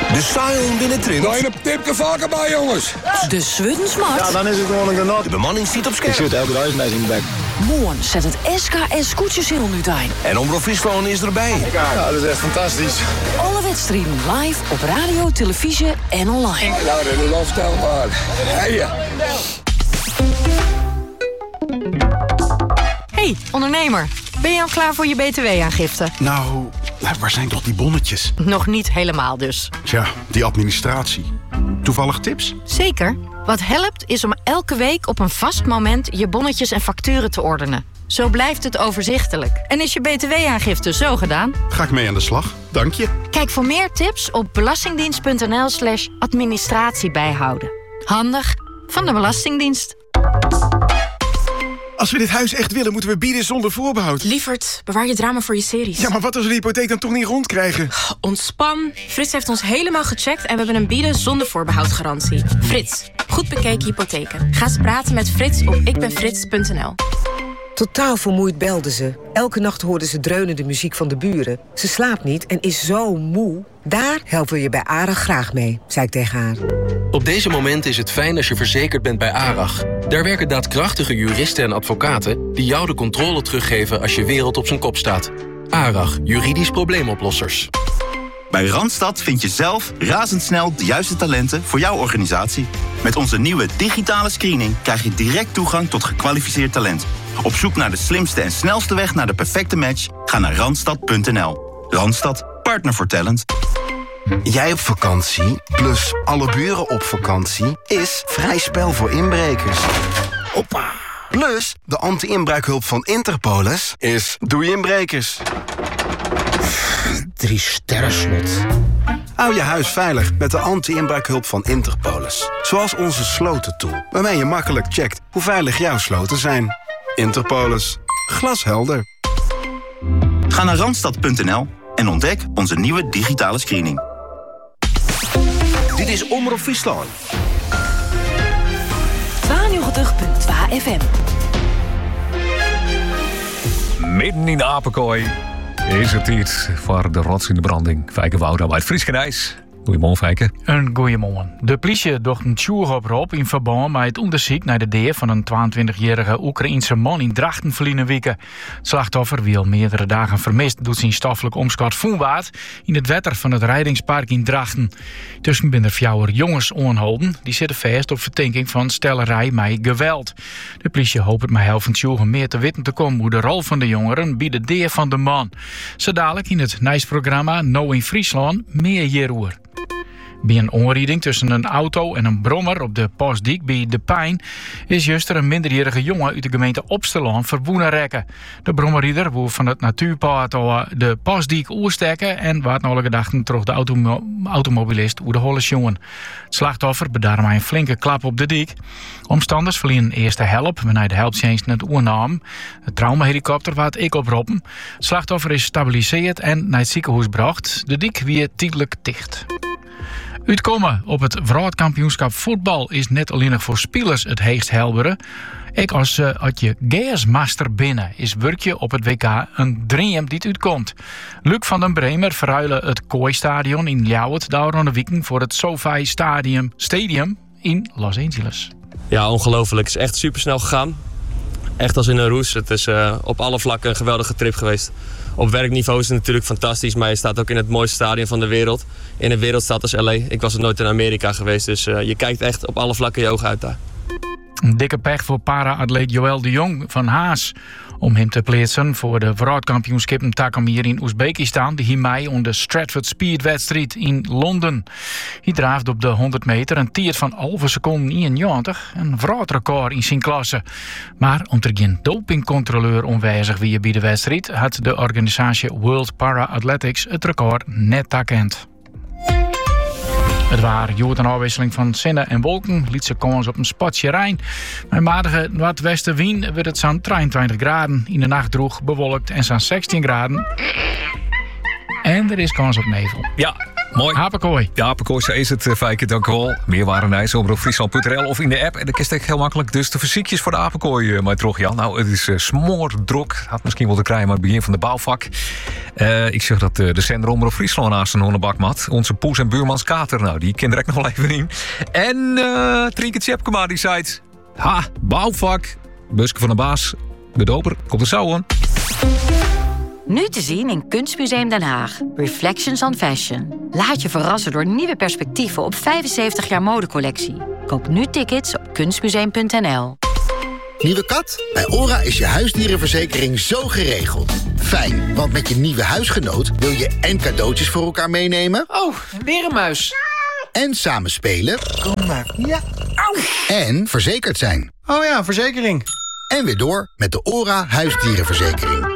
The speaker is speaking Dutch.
De Sion binnen Trint. Nog een tipje vaker bij, jongens. De Swuddensmart. Ja, dan is het gewoon een genot. De bemanning ziet op scherp. Ik zit elke dag in de bek. Morgen zet het SKS Koetjeshiel nu aan. En Omroep Friesland is erbij. Ja, dat is echt fantastisch. Alle wedstrijden live op radio, televisie en online. Nou, dat is onvoorstelbaar. Hey, ondernemer. Ben je al klaar voor je BTW-aangifte? Nou, waar zijn toch die bonnetjes? Nog niet helemaal dus. Tja, die administratie. Toevallig tips? Zeker. Wat helpt is om elke week op een vast moment je bonnetjes en facturen te ordenen. Zo blijft het overzichtelijk. En is je BTW-aangifte zo gedaan? Ga ik mee aan de slag. Dank je. Kijk voor meer tips op belastingdienst.nl/administratie bijhouden. Handig van de Belastingdienst. Als we dit huis echt willen, moeten we bieden zonder voorbehoud. Lievert, bewaar je drama voor je series. Ja, maar wat als we de hypotheek dan toch niet rondkrijgen? Ontspan. Frits heeft ons helemaal gecheckt en we hebben een bieden zonder voorbehoud garantie. Frits, goed bekeken hypotheken. Ga eens praten met Frits op ikbenfrits.nl. Totaal vermoeid belde ze. Elke nacht hoorde ze dreunende muziek van de buren. Ze slaapt niet en is zo moe. Daar helpen we je bij ARAG graag mee, zei ik tegen haar. Op deze momenten is het fijn als je verzekerd bent bij ARAG. Daar werken daadkrachtige juristen en advocaten die jou de controle teruggeven als je wereld op zijn kop staat. ARAG, juridisch probleemoplossers. Bij Randstad vind je zelf razendsnel de juiste talenten voor jouw organisatie. Met onze nieuwe digitale screening krijg je direct toegang tot gekwalificeerd talent. Op zoek naar de slimste en snelste weg naar de perfecte match? Ga naar Randstad.nl. Randstad, partner voor talent. Jij op vakantie, plus alle buren op vakantie, is vrij spel voor inbrekers. Hoppa. Plus, de anti-inbraakhulp van Interpolis is doei inbrekers. 3 sterren slot. Hou je huis veilig met de anti-inbraakhulp van Interpolis. Zoals onze slotentool, waarmee je makkelijk checkt hoe veilig jouw sloten zijn. Interpolis. Glashelder. Ga naar Randstad.nl en ontdek onze nieuwe digitale screening. Dit is Omroep Friesland. 92.2 FM. Midden in de apenkooi is het tijd voor de rots in de branding. Fijke Wouda bij het Frieskenijs. Goedemorgen, Fijke. Een goeiemorgen. De politie docht een tjoeroprop in verband met het onderzoek naar de deer van een 22-jarige Oekraïense man in Drachten verleden weken. Het slachtoffer, wie al meerdere dagen vermist, doet zijn stoffelijk omschot voenwaard in het wetter van het Rijdingspark in Drachten. Tussen binnen 4 jongens onholden, die zitten vast op verdenking van stellerij met geweld. De politie hoopt met helft van meer te weten te komen hoe de rol van de jongeren bij de deer van de man. Zo dadelijk in het NICE-programma No in Friesland meer hierover. Bij een onrijding tussen een auto en een brommer op de Postdiek bij De Pijn is juist er een minderjarige jongen uit de gemeente Opsteland verwoenen rekken. De brommerrieder woer van het natuurpad de Postdiek oerstekken en waard alle gedachten terug de automobilist hoe de holles jongen. Het slachtoffer bedaarde mij een flinke klap op de dik. Omstanders verliezen eerste help wanneer de helpdienst het oernam. De traumahelikopter waard ik oproepen. Het slachtoffer is gestabiliseerd en naar het ziekenhuis gebracht. De dik weer tijdelijk dicht. Uitkomen op het wereldkampioenschap voetbal is net alleen nog voor spelers het heegst helbere. Ik als je gasmaster binnen is werkje op het WK een dream die het uitkomt. Luc van den Bremer verruilen het Kooistadion in Ljouwert daar aan de weekend voor het SoFi Stadium in Los Angeles. Ja, ongelooflijk. Het is echt supersnel gegaan. Echt als in een roes. Het is op alle vlakken een geweldige trip geweest. Op werkniveau is het natuurlijk fantastisch, maar je staat ook in het mooiste stadion van de wereld. In een wereldstad als LA. Ik was er nooit in Amerika geweest, dus je kijkt echt op alle vlakken je ogen uit daar. Een dikke pech voor para-atleet Joël de Jong van Haas. Om hem te plaatsen voor de wereldkampioenschap in Takamir in Oezbekistan, die hiermee om de Stratford Speed-wedstrijd in Londen. Hij draafde op de 100 meter een tiert van 11 seconden 91, een wereldrecord in zijn klasse. Maar omdat er geen dopingcontroleur onwijzig wie bij de wedstrijd, had de organisatie World Para-Athletics het record net erkend. Het waren een afwisseling van zinnen en wolken. Liet ze kans op een spatje Rijn. Bij matige noordwestenwind werd het zo'n 23 graden. In de nacht droeg bewolkt en zo'n 16 graden. En er is kans op nevel. Ja, Mooi. Apenkooi. Ja, Apenkooi, zo is het, Fijke, dank u wel. Meer waren omroepfriesland.nl of in de app. En dan is het heel makkelijk. Dus de fysiekjes voor de Apenkooi, maar toch, Jan. Nou, het is smoordrok. Had misschien wel te krijgen, maar het begin van de bouwvak. Ik zeg dat de zender Omroep Friesland naast een hondenbakmat. Onze poes en buurmans Kater, nou, die kent er nog wel even in. En Trinket Tjepkema, die zei het. Ha, bouwvak. Buske van de baas. De doper, komt er zo aan. Nu te zien in Kunstmuseum Den Haag. Reflections on Fashion. Laat je verrassen door nieuwe perspectieven op 75 jaar modecollectie. Koop nu tickets op kunstmuseum.nl. Nieuwe kat? Bij ORA is je huisdierenverzekering zo geregeld. Fijn, want met je nieuwe huisgenoot wil je en cadeautjes voor elkaar meenemen. Oh, weer een muis. En samen spelen. Kom maar. Ja. Auw. En verzekerd zijn. Oh ja, verzekering. En weer door met de ORA huisdierenverzekering.